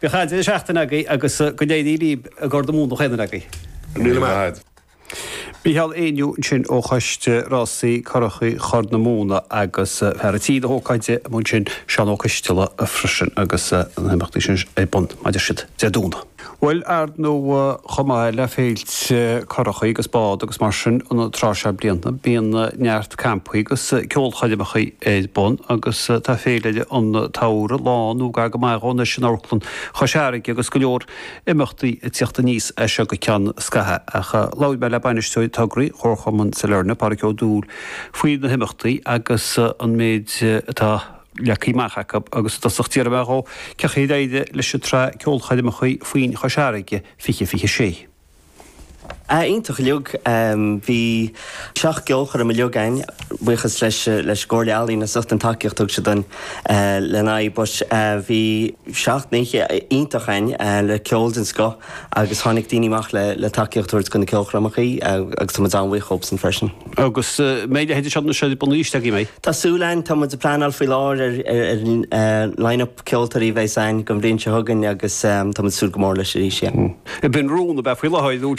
chaid seachtain agus go déad líb a ggur do múna chéan agaí. Bhíhall éoniú sin ó chaiste rásaí chorachaí chord na múna agus fer tíad ócáide mún sin sean ó chaistela a frisin agus naimachtaí sin é bun maidir siad deadúna. Well ard nó chomáil le féilt chorachaí agus bád agus mar sin an trá blianta bíon neart campaí agus ceolchaideimechaí é bun agus tá féile an tára láú ga go maiána sin álan choseirigh agus go leor imachtaí tíochtta níos é se go cean scathe a láid me le bainisteúid tugraí chorchaman sa lena parceó dúr faoin na himachtaí agus an méid atá lecí maicha agus tá sochtíar bheá ceché éide leis tre ceolchaideimechaí faoin choseirige fiche sé. Ítach leog bhí seach geolchar am leogain buchas leis ggóirlealaí na sucht an takeíocht tug se don lena bus bhí seach néche ítachchain le ceoldan sco agus tháinig daoineach le takeíochtúirt gona ceolchramachí agus tá anmhaoch op san freisin. Agus méide héidir seanna sé buníisteí mé? Tásúlainn tá a planál fao láir ar line-up ceoltarí bheith sein go bhríonn se thugann agus tá súl go mór leis sé. I bin rúna be faoi láidú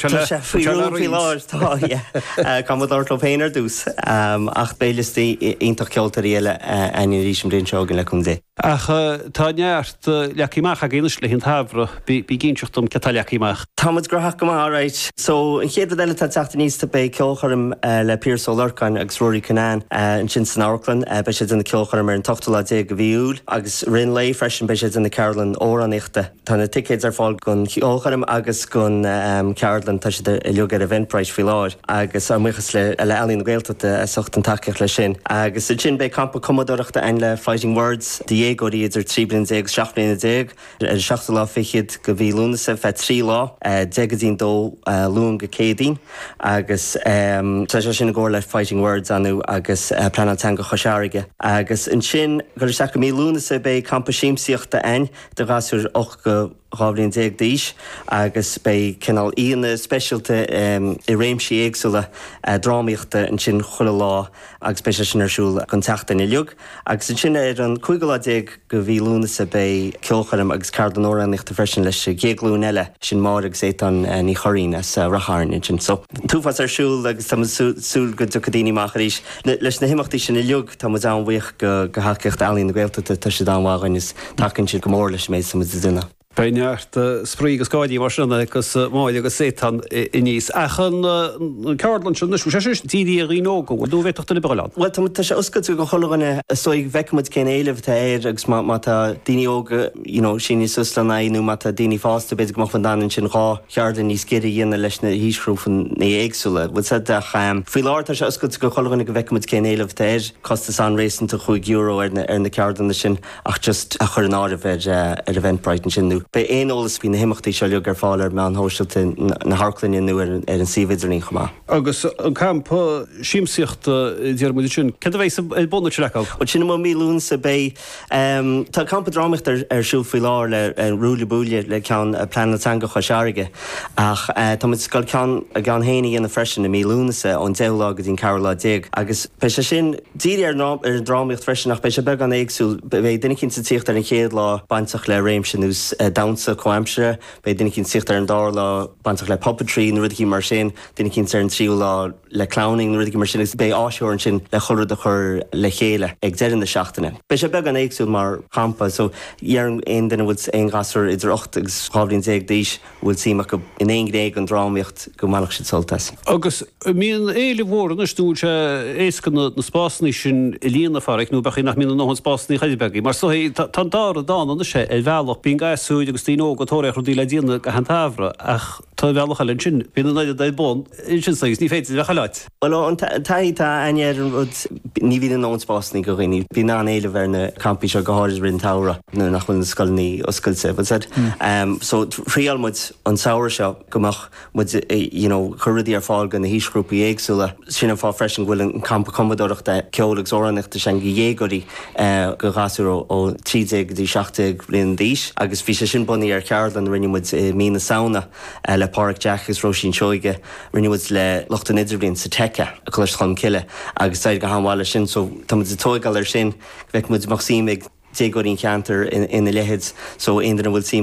Camodortlo féinar dús ach béilistí ítach ceoltarí eile aine rísim bríon seogan le chun dé. Ach tá neart leachíach a ggéiles le hinn tafra bí ginseachtum ce leachíach. Táid grothach go áráid, so an chéad eile tá teachta níos tá bé ceolcharm le Pearsall Lurcain agus Rory Canaan an sin san Auckland be sé in na ceolcharm ar an 8 go bhíúil agus rinn lei freisin be sé in na Carolan óraníochta. Tá na ticéids ar fáil gon ceolcharm agus gon Carolan tá sé leogad Eventbrite fi láir agus muchas le ealaín Gaeltachta a socht an takeíocht le sin. Agus sin bé campa commodorachta ein le Fighting Words Diego idir 3 blin déag 7 blin déag ar 7 lá fichiid go bhí lúnasa fe 3 lá degadín dó lún go cédín agus tá sin ggóir le Fighting Words anú agus planatanga choseirige. Agus an sin gur seach go mí lúnasa bé campa síimsíochta ein de gasúr 8 go Ráblíonn déag díis agus bei cinál íana specialte I réimsí éagsúla drámaíochta an sin chula lá agus bei sin arsúil gon teachta na liug. Agus an sin ar an 5 déag go bhí lúnasa bei ceolchairm agus cardan óraníochta freisin leis géaglún eile sin mar agus étan ní choín as rathairn sin. So túfas arsúil agus tá súil go ducadíní mácharíis leis na himachtaí sin na liug tá anmhaoch go haceocht ealaín na Gaeltachta tá sé dámhagan is tacann sin go mór leis méid sa duna. Beart sprí agus gáidí mar sinna agus máid agus sétan I níos. Achan Carolan sin sé tíí a ríóga dú bhéachta liberán. Well tá sé oscaú go choganna sóig bheicmid cén éileh tá éir agus má tá daoineoga sin suslanáú má tá daoine fásta beidir go fan danin sin rá cheardan níos céir dhéanana leis na hísrúfan na éagsúla. Bud fao láir tá sé oscaú go choganna go bheicmid cén éileh tá éir costa san rééisanta €5 ar na ceardan sin ach just a chur an áibh ar Eventbrite sinú. Bei éolalas bí na himachtaí se leog ar fáil ar me an hóisiilta na Harclainne nu ar an síhaidir chumá. Agus an campa síimsíochta dearmúid sin, ce bhééis bonna leá? O sin mí lúnsa bé tá campa drámacht ar siúl faoi láir le rúla búile le ceann planatanga choseirige ach tá sscoil ceann a gan héanaí na freisin na mí lúnasa ón deolá go dtín Carolá déag. Agus pe sé sin díri ar drámaíocht freisin nach be sé be an éagsúil bheith duine cinn sa tíocht ar an chéad lá baintach le réimsin ús Downsa Coimsere, bei duine cinn sicht ar an dá lá baintach le puppetry na rudí mar sin, duine cinn ar an tríú lá le clowning na rudí mar sin is bé áisiúir sin le chorad a chur le chéile ag dean na seachtainna. Bei sé be an éagsúil mar campa, so dhearan aon duine bhfuil aon gasúir idir 8 agus 9 díis bhfuil síach go in éon gréig an drámaíocht go maiach sin soltas. Agus míon éile bhór na stúil éascan na spásnaí sin I líana faraic nó bachí nach mína nó spásnaí chaidebegi, mar so tá dára dána sé bhealach bíon gaisúid agus tíó go tóir chudí le díana go an tafra ach tá bhealach linn sin bína naide d bon sin sa ní féidir le chaáit. Well an taítá aine ní bhí an spásnaí go rií bí ná éile bhar na campí se goáir rinn tára nó nach chun scoilní oscailse. So frialmuid an saoir seo gomach churadí ar fáil gan na hísgrúpaí éagsúla sinna fá freisin bhfuil an campa commodorachta ceolalas óranachta sin go dhéagaí go gasú ó 30 bliain díis agus bhí sé sin bunaí ar ceardan rinnemuid mína saona le Park Jack is Roisin Seoige rinnemuid le Lochtan Idirblin sa techa a chuir chun ciile agus said go háháile sin so tá tógáil ar sin bheith muid mach síimig dégorín ceantar in the leheads so aon bhfuil